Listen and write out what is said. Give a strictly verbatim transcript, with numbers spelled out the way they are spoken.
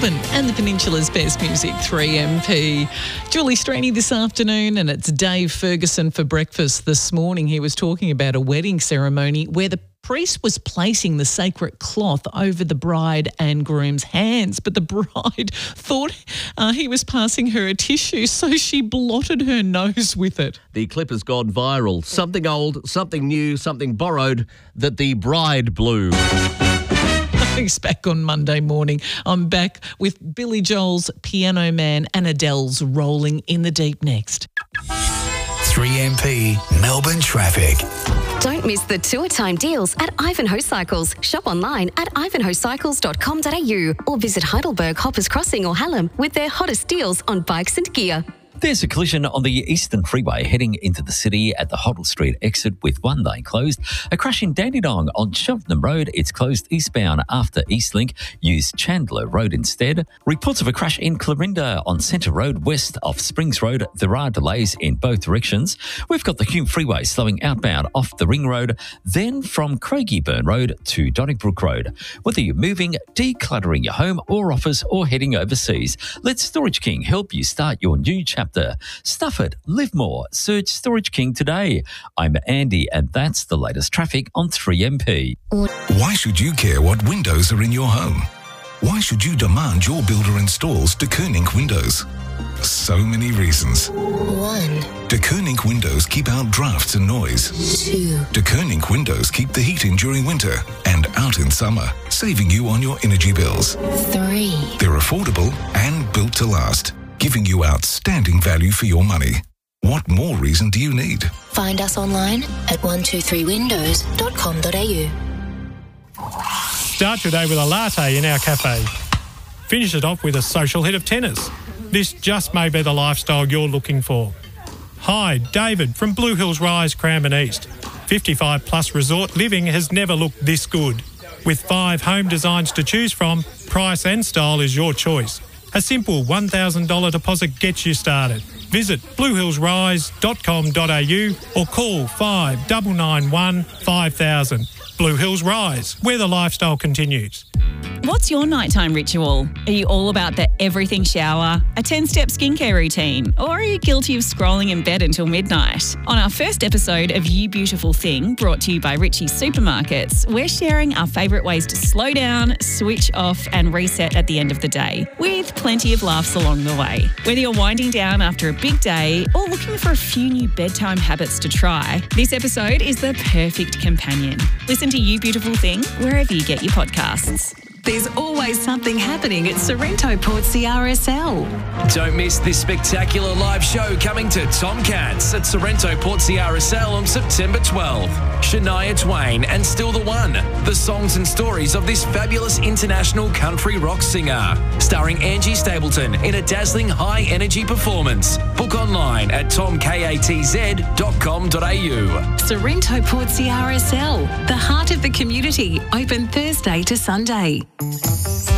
Melbourne and the Peninsula's best music, three M P. Julie Straney this afternoon, and it's Dave Ferguson for breakfast this morning. He was talking about a wedding ceremony where the priest was placing the sacred cloth over the bride and groom's hands, but the bride thought uh, he was passing her a tissue, so she blotted her nose with it. The clip has gone viral. Something old, something new, something borrowed that the bride blew. He's back on Monday morning. I'm back with Billy Joel's Piano Man and Adele's Rolling in the Deep next. three M P Melbourne traffic. Don't miss the tour time deals at Ivanhoe Cycles. Shop online at ivanhoe cycles dot com dot a u or visit Heidelberg, Hoppers Crossing or Hallam with their hottest deals on bikes and gear. There's a collision on the Eastern Freeway heading into the city at the Hoddle Street exit with one lane closed. A crash in Dandenong on Cheltenham Road. It's closed eastbound after Eastlink. Use Chandler Road instead. Reports of a crash in Clarinda on Centre Road west of Springs Road. There are delays in both directions. We've got the Hume Freeway slowing outbound off the Ring Road, then from Craigieburn Road to Donnybrook Road. Whether you're moving, decluttering your home or office or heading overseas, let Storage King help you start your new chapter. Stuff it, live more. Search Storage King today. I'm Andy, and that's the latest traffic on three M P. Why should you care what windows are in your home? Why should you demand your builder installs De Koning windows? So many reasons. One. De Koning windows keep out drafts and noise. Two. De Koning windows keep the heat in during winter and out in summer, saving you on your energy bills. Three. They're affordable and built to last, giving you outstanding value for your money. What more reason do you need? Find us online at one two three windows dot com dot a u. Start your day with a latte in our cafe. Finish it off with a social hit of tennis. This just may be the lifestyle you're looking for. Hi, David from Blue Hills Rise, Cranbourne East. fifty-five plus resort living has never looked this good. With five home designs to choose from, price and style is your choice. A simple one thousand dollars deposit gets you started. Visit blue hills rise dot com dot a u or call five nine nine one five thousand. Blue Hills Rise, where the lifestyle continues. What's your nighttime ritual? Are you all about the everything shower, a ten-step skincare routine, or are you guilty of scrolling in bed until midnight? On our first episode of You Beautiful Thing, brought to you by Richie's Supermarkets, we're sharing our favourite ways to slow down, switch off and reset at the end of the day, with plenty of laughs along the way. Whether you're winding down after a big day or looking for a few new bedtime habits to try, this episode is the perfect companion. Listen to You Beautiful Thing wherever you get your podcasts. There's always something happening at Sorrento Port C R S L. Don't miss this spectacular live show coming to Tom Cats at Sorrento Port C R S L on September twelfth. Shania Twain and Still the One, the songs and stories of this fabulous international country rock singer. Starring Angie Stapleton in a dazzling high-energy performance. Book online at tom katz dot com dot a u. Sorrento Port C R S L, the heart of the community, open Thursday to Sunday.